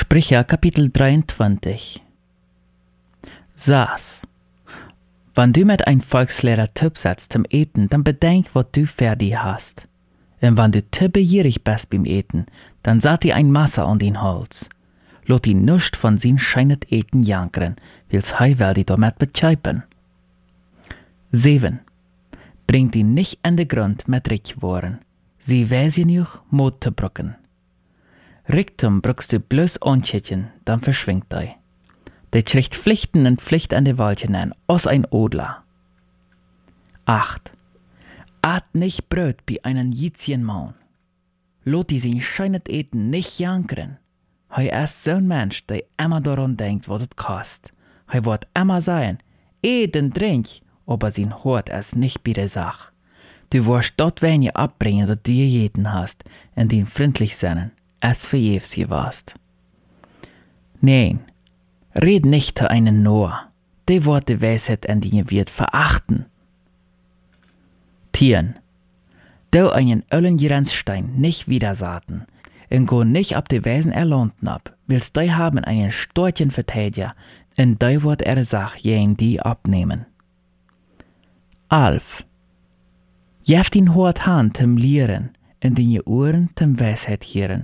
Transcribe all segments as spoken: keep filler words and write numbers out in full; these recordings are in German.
Sprüche Kapitel dreiundzwanzig. Saß. Wenn du mit ein Volkslehrer Typ setzt zum Eten, dann bedenk, was du fertig hast. Und wenn du te begierig bist beim Eten, dann satt dir ein Messer an den Hals. Lot ihn nicht von sin scheinet Eten jankern, wils hei will die damit bescheipen. Sieben. Bringt ihn nicht an den Grund mit Richtwohren. Sie weiß je nicht, Mut zu brücken. Richtum brückst du bloß Onschätchen, dann verschwingt ei. Der schricht Pflichten und Pflicht an die Waldchen an, aus ein Odler. Acht. At nicht Brot bei einen Jitzien Maun. Lot die sin scheinet Eten nicht jankern. Hei ist so'n Mensch, der immer daran denkt, was es kost. Hei wird immer sagen, eten, trink, aber sin Hort ist nicht bei der Sach. Du wirst dort wenige abbringen, dat du jeden hast, und ihn freundlich sein, es verjefs je warst. Nein, red nicht zu einen Noah, der wird die Weisheit an die wird verachten. Tieren, du einen öllen Grenzstein nicht widersaten, und go nicht ab die Wesen erlohnten ab, willst du haben einen Storchen Verteidiger, und du wird er Sach jen die abnehmen. Alf. Jeft ihn hort han zum Lieren, und in je Ohren zum Weisheit hören.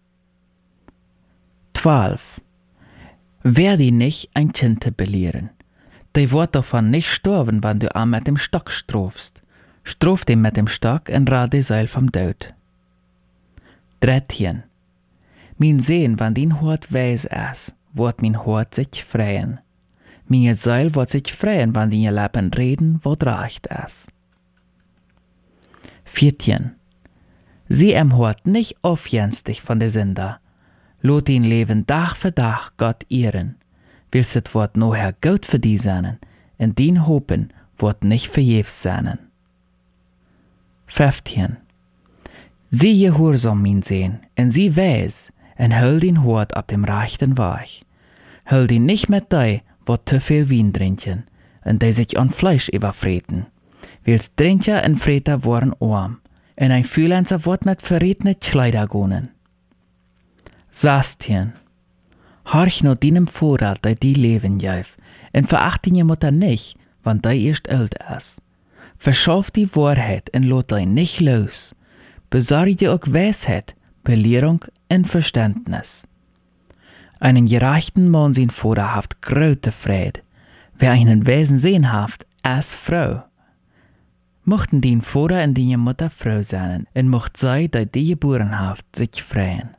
Zwölf. Wer die nicht ein Kind zu belehren, der wird davon nicht sterben, wenn du am mit dem Stock strofst. Strof dem mit dem Stock und rad die Seil vom Tod. Drettchen. Min sehen, wenn din Hort weis ist, wird min Hort sich freien. Min Seil wird sich freien, wenn din Lippen reden, wo recht ist. Viertchen. Sie em Hort nicht aufjenstig von der Sünder. Lot ihn leben Tag für Tag Gott ehren. Willst es wird noher gut für die sein, und din Hopen wird nicht verjefs sein. Fünftchen. Sie gehorsam min sehen, und sie weiß, und hol den Hort ab dem rechten Weg. Hol den nicht mit dei, wo zu viel Wein trinken, und die sich an Fleisch überfreten. Wils Trinker und Freter waren arm, und ein Fühlenzer wird mit verrätene Kleider gonen. Sastien. Horch no deinem Vorrat, der die leben jäuf, und verachten je Mutter nicht, wann die erst alt ist. Verschaff die Wahrheit und lot die nicht los. Besorg dir auch Weisheit, Belehrung und Verständnis. Einen gerechten Mann sin Vater haft große Freude. Wer einen Wesen sehen haft, ist Frau. Mochten den Vater und die Mutter Frau sein, und mocht sei, dass die geboren haft, sich freuen.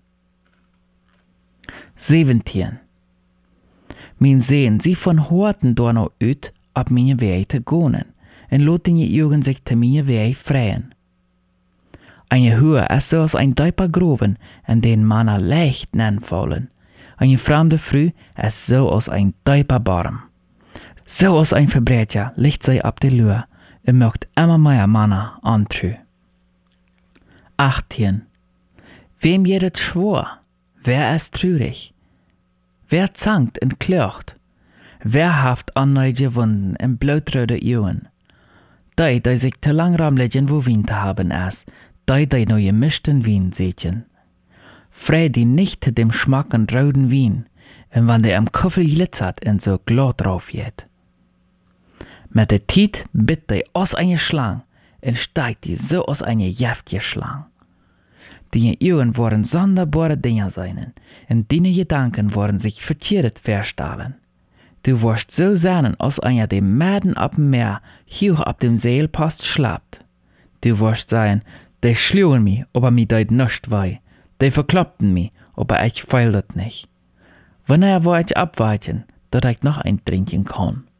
Siebentien. Min sehen, sie von Horten da noch ut, ab meine Wege zu gonen, und loten je Jugend sich zu meine Wege freuen. Eine Höhe ist so als ein Deiper Groven, in den Männer leicht nennen wollen. Eine fremde Früh ist so als ein Deiper Baum. So als ein Verbrecher liegt sie ab der Lühe, und mögt immer mehr Männer antrü. Achtien. Wem jedet schwor? Wer ist trürig? Wer zankt und klört? Wer haft anneige Wunden und blutröde Augen? Die, die sich zu lang ramlegen, wo Wein zu haben ist, die, die nur gemischten Wein sechen. Frei die nicht zu dem Schmack und roten Wein, und wenn der am Kuffel glitzert und so glatt drauf geht. Mit der Tiet bitt die aus eine Schlang, und steigt die so aus eine jäftige Schlang. Die Augen wollen sonderbare Dinge sein, und deine Gedanken wollen sich verkehrt verstellen. Du wirst so sein, als einer dem Mäden ab dem Meer, hoch ab dem Seilpost schlappt. Du wirst sein, die schlugen mich, aber mi deut nischt wei. Die verkloppten mich, aber ich feil das nicht. Wann er wo ich abweichen, dat ich noch ein trinken kann.